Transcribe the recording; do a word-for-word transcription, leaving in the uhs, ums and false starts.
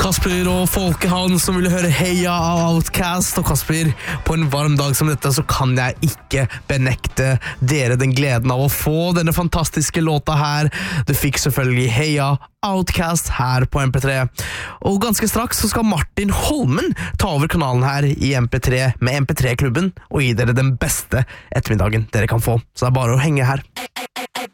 Kasper og Folkehavn som ville høre Heia av Outcast. Og Kasper, på en varm dag som dette så kan jeg ikke benekte dere den gleden av å få denne fantastiske låta her. Du fikk selvfølgelig Heia Outcast her på M P tre. Og ganske straks så skal Martin Holmen ta over kanalen her i M P tre med M P tre-klubben og gi dere den beste ettermiddagen dere kan få. Så det er bare å henge her.